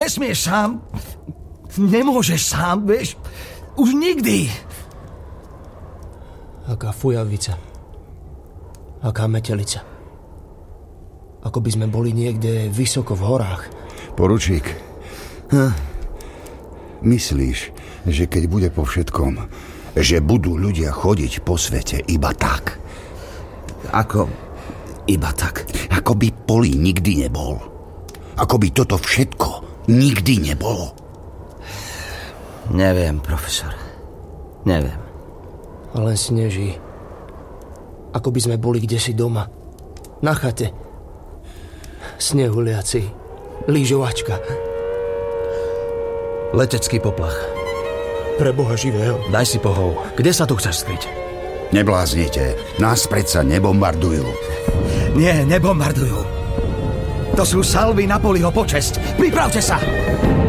nesmieš sám. Nemôžeš sám, vieš. Už nikdy. Aká fujavica. Aká metelica. Ako by sme boli niekde vysoko v horách. Poručík, myslíš, že keď bude po všetkom, že budú ľudia chodiť po svete iba tak? Ako iba tak? Ako by Polly nikdy nebol. Ako by toto všetko nikdy nebolo. Neviem, profesor. Neviem. Len sneží. Ako by sme boli kdesi doma. Na chate. Snehuliaci. Lyžovačka. Letecký poplach. Pre Boha živého. Daj si pohov. Kde sa tu chceš skryť? Nebláznite. Nás predsa nebombardujú. Nie, nebombardujú. To sú salvy na Pollyho počesť. Pripravte sa!